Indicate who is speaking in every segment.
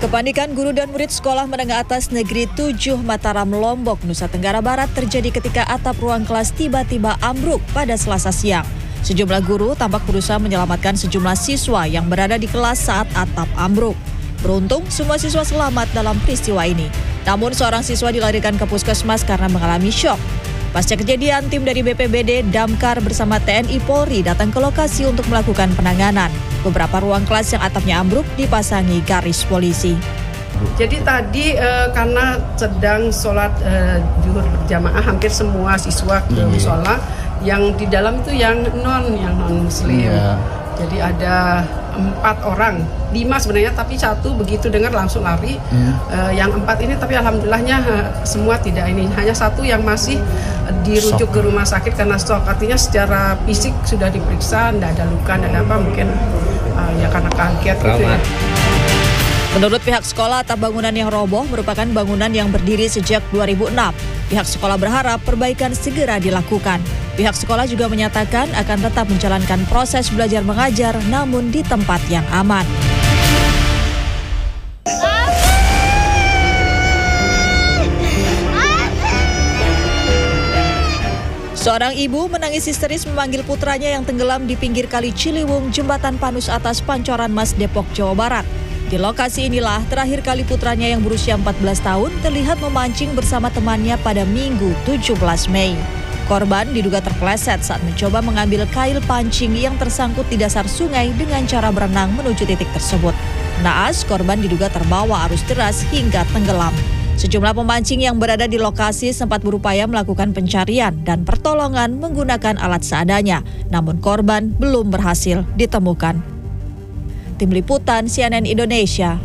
Speaker 1: Kepanikan guru dan murid sekolah menengah atas negeri 7 Mataram, Lombok, Nusa Tenggara Barat terjadi ketika atap ruang kelas tiba-tiba ambruk pada Selasa siang. Sejumlah guru tampak berusaha menyelamatkan sejumlah siswa yang berada di kelas saat atap ambruk. Beruntung semua siswa selamat dalam peristiwa ini. Namun seorang siswa dilarikan ke puskesmas karena mengalami syok. Pasca kejadian, tim dari BPBD Damkar bersama TNI Polri datang ke lokasi untuk melakukan penanganan. Beberapa ruang kelas yang atapnya ambruk dipasangi garis polisi.
Speaker 2: Jadi tadi karena sedang sholat zuhur berjamaah, hampir semua siswa ke musola. Yang di dalam itu yang non muslim. Jadi ada 4 orang, 5 sebenarnya, tapi 1 begitu dengar langsung lari. Yang 4 ini tapi alhamdulillahnya semua tidak ini, hanya 1 yang masih dirujuk ke rumah sakit karena shock. Artinya secara fisik sudah diperiksa, tidak ada luka, tidak ada apa, mungkin ya karena kaget gitu ya.
Speaker 1: Menurut pihak sekolah, atap bangunan yang roboh merupakan bangunan yang berdiri sejak 2006. Pihak sekolah berharap perbaikan segera dilakukan. Pihak sekolah juga menyatakan akan tetap menjalankan proses belajar mengajar namun di tempat yang aman. Seorang ibu menangis histeris memanggil putranya yang tenggelam di pinggir kali Ciliwung, Jembatan Panus Atas, Pancoran Mas, Depok, Jawa Barat. Di lokasi inilah terakhir kali putranya yang berusia 14 tahun terlihat memancing bersama temannya pada Minggu 17 Mei. Korban diduga terpeleset saat mencoba mengambil kail pancing yang tersangkut di dasar sungai dengan cara berenang menuju titik tersebut. Naas, korban diduga terbawa arus deras hingga tenggelam. Sejumlah pemancing yang berada di lokasi sempat berupaya melakukan pencarian dan pertolongan menggunakan alat seadanya, namun korban belum berhasil ditemukan. Tim Liputan CNN Indonesia.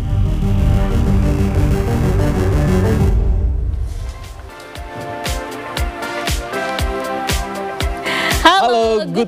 Speaker 3: Halo, good